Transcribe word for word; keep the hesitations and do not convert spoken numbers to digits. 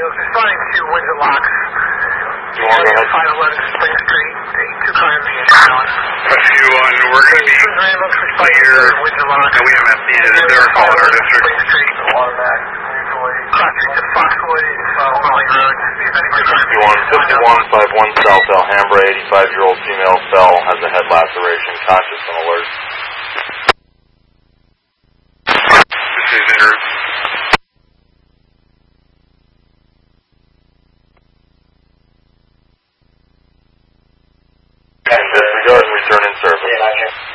responding to Windsor Locks. You want to go ahead? five eleven Spring Street, two cars being down. Rescue one, we're going to be here Windsor Locks. at W M S D to their call in our district. Spring Street, cross street to Foxwood, Molly Road. fifty-one, fifty-one, five one South Alhambra, eighty-five-year-old female fell, has a head laceration, conscious and alert. This is Inter. And disregard and return in service.